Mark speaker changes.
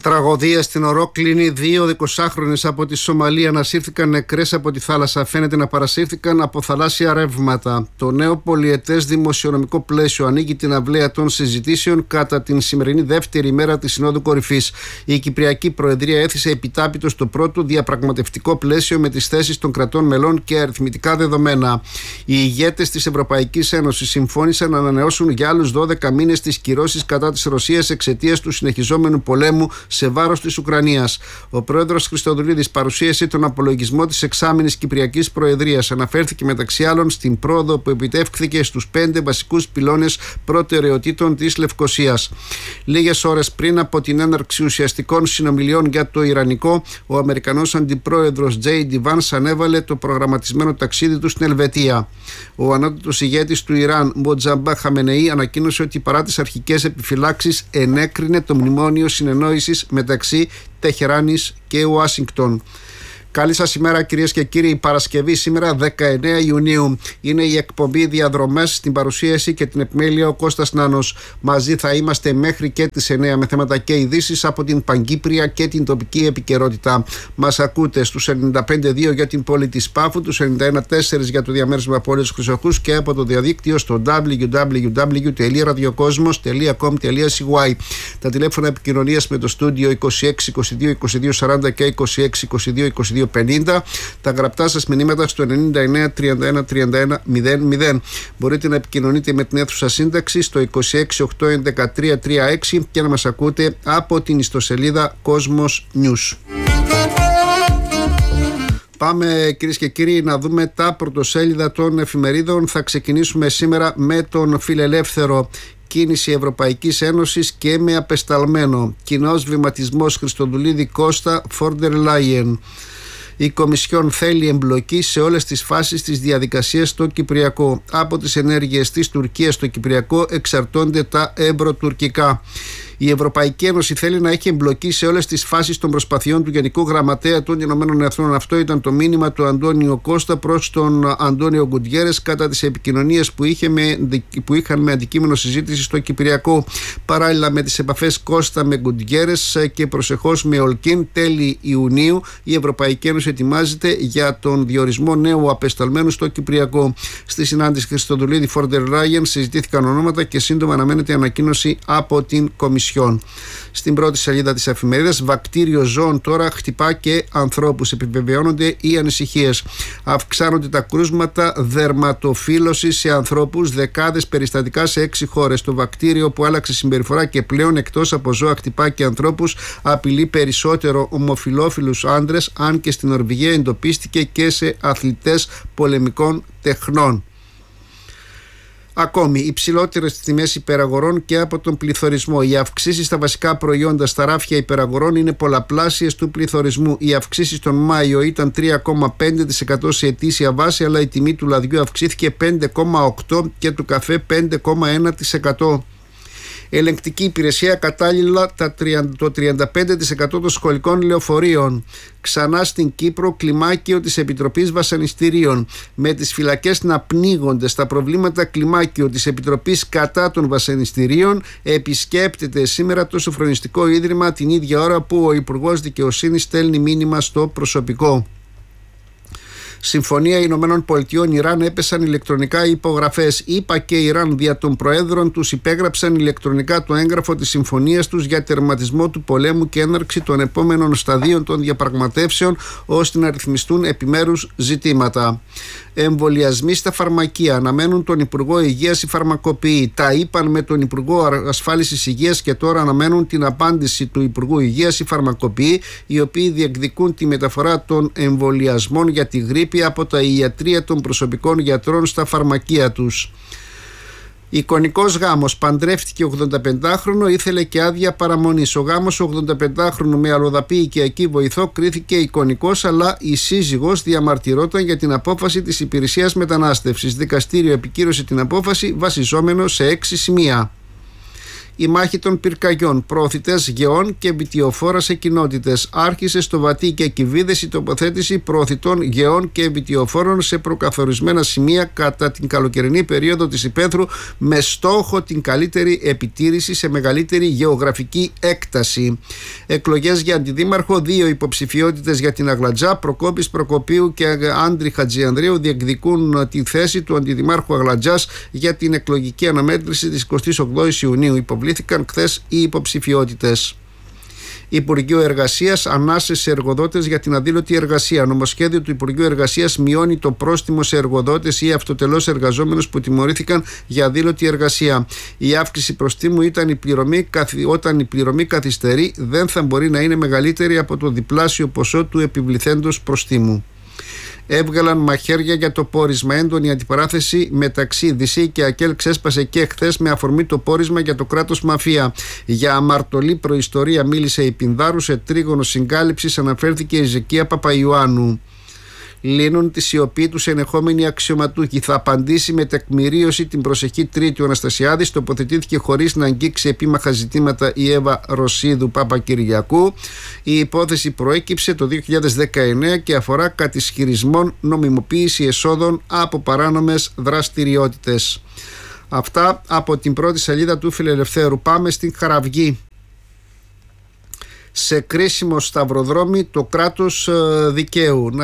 Speaker 1: Τραγωδία στην Ορόκληνη. 2 20χρονες από τη Σομαλία ανασύρθηκαν νεκρές από τη θάλασσα. Φαίνεται να παρασύρθηκαν από θαλάσσια ρεύματα. Το νέο πολυετές δημοσιονομικό πλαίσιο ανοίγει την αυλαία των συζητήσεων κατά την σημερινή δεύτερη μέρα της Συνόδου Κορυφής. Η Κυπριακή Προεδρία έθεσε επιτάπητο το πρώτο διαπραγματευτικό πλαίσιο με τις θέσεις των κρατών μελών και αριθμητικά δεδομένα. Οι ηγέτες της Ευρωπαϊκής Ένωσης συμφώνησαν να ανανεώσουν για άλλους 12 μήνες τις κυρώσεις κατά της Ρωσίας εξαιτίας του συνεχιζόμενου πολέμου σε βάρος της Ουκρανίας. Ο πρόεδρος Χριστοδουλίδης παρουσίασε τον απολογισμό της εξάμηνης Κυπριακής Προεδρίας. Αναφέρθηκε μεταξύ άλλων στην πρόοδο που επιτεύχθηκε στους 5 βασικούς πυλώνες προτεραιοτήτων της Λευκωσίας. Λίγες ώρες πριν από την έναρξη ουσιαστικών συνομιλιών για το Ιρανικό, ο Αμερικανός Αντιπρόεδρος J.D. Vance ανέβαλε το προγραμματισμένο ταξίδι του στην Ελβετία. Ο ανώτατος ηγέτης του Ιράν, Μοτζαμπά Χαμενεή, ανακοίνωσε ότι παρά τις αρχικές επιφυλάξεις ενέκρινε το μνημόνιο συνεννόησης μεταξύ Τεχεράνης και Ουάσιγκτον. Καλή σας ημέρα κυρίες και κύριοι. Η Παρασκευή σήμερα 19 Ιουνίου είναι η εκπομπή Διαδρομές, στην παρουσίαση και την επιμέλεια ο Κώστας Νάνος. Μαζί θα είμαστε μέχρι και τις 9 με θέματα και ειδήσεις από την Παγκύπρια και την τοπική επικαιρότητα. Μας ακούτε στους 95.2 για την πόλη της Πάφου, τους 91.4 για το διαμέρισμα πόλης Χρυσοχούς και από το διαδίκτυο στο www.radiokosmos.com.cy. Τα τηλέφωνα επικοινωνίας με το στούντιο 26 22 22 40 και 26 22 22 50, τα γραπτά σας μηνύματα στο 99 31 31 00. Μπορείτε να επικοινωνείτε με την αίθουσα σύνταξη στο 26 8 11 336 και να μας ακούτε από την ιστοσελίδα Cosmos News. Πάμε κυρίες και κύριοι να δούμε τα πρωτοσέλιδα των εφημερίδων. Θα ξεκινήσουμε σήμερα με τον Φιλελεύθερο. Κίνηση Ευρωπαϊκής Ένωσης και με απεσταλμένο. Κοινός βηματισμός Χριστοδουλίδη Κώστα Φόρντερ Λάιεν. Η Κομισιόν θέλει εμπλοκή σε όλες τις φάσεις της διαδικασίας στο Κυπριακό. Από τις ενέργειες της Τουρκίας στο Κυπριακό εξαρτώνται τα εμπροτουρκικά. Η Ευρωπαϊκή Ένωση θέλει να έχει εμπλοκή σε όλες τις φάσεις των προσπαθειών του Γενικού Γραμματέα των Ηνωμένων Εθνών. Αυτό ήταν το μήνυμα του Αντώνιο Κώστα προς τον Αντώνιο Γκουντιέρες κατά τις επικοινωνίες που είχαν με αντικείμενο συζήτηση στο Κυπριακό. Παράλληλα με τις επαφές Κώστα με Γκουντιέρες και προσεχώς με Ολκίν, τέλη Ιουνίου η Ευρωπαϊκή Ένωση ετοιμάζεται για τον διορισμό νέου απεσταλμένου στο Κυπριακό. Στη συνάντηση Χριστοδουλίδη Φόρντερ Λάιεν συζητήθηκαν ονόματα και σύντομα αναμένεται ανακοίνωση από την Κομισιόν. Στην πρώτη σελίδα της εφημερίδας, βακτήριο ζώων τώρα χτυπά και ανθρώπους. Επιβεβαιώνονται οι ανησυχίες. Αυξάνονται τα κρούσματα δερματοφύλωσης σε ανθρώπους, δεκάδες περιστατικά σε 6 χώρες. Το βακτήριο που άλλαξε συμπεριφορά και πλέον εκτός από ζώα χτυπά και ανθρώπους απειλεί περισσότερο ομοφυλόφιλους άντρες, αν και στην Νορβηγία εντοπίστηκε και σε αθλητές πολεμικών τεχνών. Ακόμη, υψηλότερες τιμές υπεραγορών και από τον πληθωρισμό. Οι αυξήσεις στα βασικά προϊόντα στα ράφια υπεραγορών είναι πολλαπλάσιες του πληθωρισμού. Οι αυξήσεις τον Μάιο ήταν 3,5% σε ετήσια βάση, αλλά η τιμή του λαδιού αυξήθηκε 5,8% και του καφέ 5,1%. Ελεγκτική υπηρεσία κατάλληλα το 35% των σχολικών λεωφορείων. Ξανά στην Κύπρο κλιμάκιο της Επιτροπής Βασανιστήριων. Με τις φυλακές να πνίγονται στα προβλήματα, κλιμάκιο της Επιτροπής κατά των βασανιστήριων επισκέπτεται σήμερα το Σοφρονιστικό Ίδρυμα την ίδια ώρα που ο Υπουργός Δικαιοσύνης στέλνει μήνυμα στο προσωπικό. Συμφωνία Ηνωμένων Πολιτειών Ιράν έπεσαν ηλεκτρονικά οι υπογραφές. ΗΠΑ και Ιράν δια των προέδρων τους υπέγραψαν ηλεκτρονικά το έγγραφο της συμφωνίας τους για τερματισμό του πολέμου και έναρξη των επόμενων σταδίων των διαπραγματεύσεων ώστε να ρυθμιστούν επιμέρους ζητήματα. Εμβολιασμοί στα φαρμακεία. Αναμένουν τον Υπουργό Υγείας οι φαρμακοποιοί. Τα είπαν με τον Υπουργό Ασφάλισης Υγείας και τώρα αναμένουν την απάντηση του Υπουργού Υγείας οι φαρμακοποιοί, οι οποίοι διεκδικούν τη μεταφορά των εμβολιασμών για τη γρίπη από τα ιατρεία των προσωπικών γιατρών στα φαρμακεία τους. Εικονικός γάμος. Παντρεύτηκε 85χρονο, ήθελε και άδεια παραμονής. Ο γάμος 85χρονου με αλλοδαπή οικιακή βοηθό κρίθηκε εικονικός, αλλά η σύζυγος διαμαρτυρόταν για την απόφαση της υπηρεσίας μετανάστευσης. Δικαστήριο επικύρωσε την απόφαση βασιζόμενο σε 6 σημεία. Η μάχη των πυρκαγιών, προωθητές γεών και βιτιοφόρα σε κοινότητες. Άρχισε στο Βατί και Κιβίδες η τοποθέτηση προωθητών γεών και βιτιοφόρων σε προκαθορισμένα σημεία κατά την καλοκαιρινή περίοδο της υπαίθρου, με στόχο την καλύτερη επιτήρηση σε μεγαλύτερη γεωγραφική έκταση. Εκλογές για αντιδήμαρχο. 2 υποψηφιότητες για την Αγλατζά, Προκόπης Προκοπίου και Άντρη Χατζιανδρέου, διεκδικούν τη θέση του αντιδημάρχου Αγλατζάς για την εκλογική αναμέτρηση της 28ης Ιουνίου. Υποβλήθηκαν χθες οι υποψηφιότητες. Υπουργείο Εργασίας, ανάσες σε εργοδότες για την αδήλωτη εργασία. Νομοσχέδιο του Υπουργείου Εργασίας μειώνει το πρόστιμο σε εργοδότες ή αυτοτελώς εργαζόμενους που τιμωρήθηκαν για αδήλωτη εργασία. Η αύξηση προστίμου όταν η πληρωμή καθυστερεί δεν θα μπορεί να είναι μεγαλύτερη από το διπλάσιο ποσό του επιβληθέντος προστίμου. Έβγαλαν μαχαίρια για το πόρισμα. Έντονη αντιπαράθεση μεταξύ ΔΥΣΥ και ΑΚΕΛ ξέσπασε και χθες με αφορμή το πόρισμα για το κράτος μαφία. Για αμαρτωλή προϊστορία μίλησε η Πινδάρου, σε τρίγωνο συγκάλυψης αναφέρθηκε η Ζεκία Παπαϊωάννου. Λύνουν τη σιωπή τους ενεχόμενοι αξιωματούχοι. Θα απαντήσει με τεκμηρίωση την προσεχή Τρίτη. Ο Αναστασιάδης τοποθετήθηκε χωρίς να αγγίξει επίμαχα ζητήματα η Εύα Ρωσίδου Παπακυριακού. Η υπόθεση προέκυψε το 2019 και αφορά κατισχυρισμών, νομιμοποίηση εσόδων από παράνομες δραστηριότητες. Αυτά από την πρώτη σελίδα του Φιλελευθέρου. Πάμε στην Χαραυγή. Σε κρίσιμο σταυροδρόμι το κράτος δικαίου.